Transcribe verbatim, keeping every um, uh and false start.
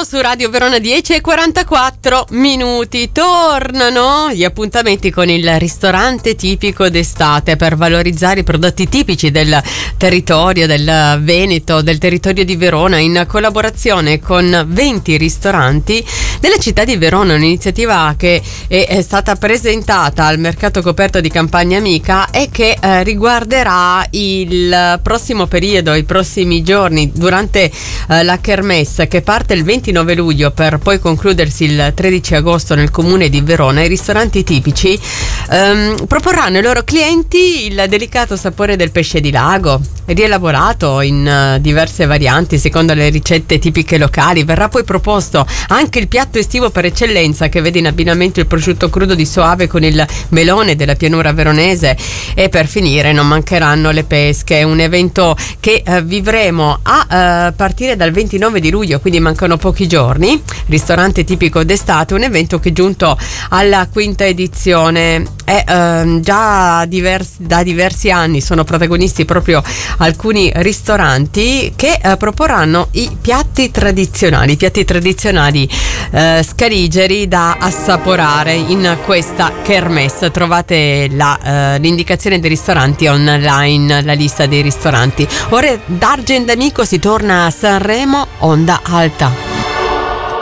su Radio Verona, dieci e quarantaquattro minuti. Tornano gli appuntamenti con il ristorante tipico d'estate per valorizzare i prodotti tipici del territorio del Veneto, del territorio di Verona, in collaborazione con venti ristoranti della città di Verona. Un'iniziativa che è, è stata presentata al mercato coperto di Campagna Amica e che eh, riguarderà il prossimo periodo, i prossimi giorni durante eh, la kermesse, che parte il ventinove luglio per poi concludersi il tredici agosto nel comune di Verona. I ristoranti tipici ehm, proporranno ai loro clienti il delicato sapore del pesce di lago, rielaborato in uh, diverse varianti secondo le ricette tipiche locali. Verrà poi proposto anche il piatto estivo per eccellenza, che vede in abbinamento il prosciutto crudo di Soave con il melone della pianura veronese, e per finire non mancheranno le pesche. Un evento che uh, vivremo a uh, partire dal ventinove di luglio, quindi mancano pochi giorni. Ristorante tipico d'estate, un evento che è giunto alla quinta edizione e uh, già diversi, da diversi anni sono protagonisti proprio alcuni ristoranti che uh, proporranno i piatti tradizionali, piatti tradizionali uh, scaligeri da assaporare in questa kermesse. Trovate la, uh, l'indicazione dei ristoranti online, la lista dei ristoranti. Ora d'Argent Amico si torna a Sanremo, onda alta.